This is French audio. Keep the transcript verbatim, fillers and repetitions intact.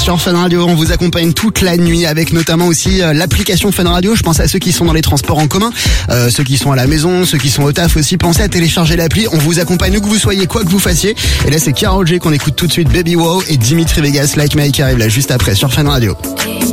sur Fun Radio. On vous accompagne toute la nuit avec notamment aussi euh, l'application Fun Radio. Je pense à ceux qui sont dans les transports en commun, euh, ceux qui sont à la maison, ceux qui sont au taf aussi. Pensez à télécharger l'appli. On vous accompagne où que vous soyez, quoi que vous fassiez. Et là, c'est Karol G qu'on écoute tout de suite. Baby Wow et Dimitri Vegas, Like Mike qui arrive là juste après sur Fun Radio.